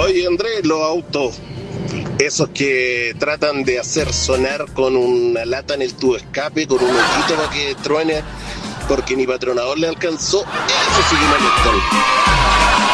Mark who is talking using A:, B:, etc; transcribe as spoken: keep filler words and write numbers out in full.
A: Oye, Andrés, los autos, esos que tratan de hacer sonar con una lata en el tubo de escape, con un hoyito para que truene, porque ni patronador le alcanzó, eso sí que me molestan.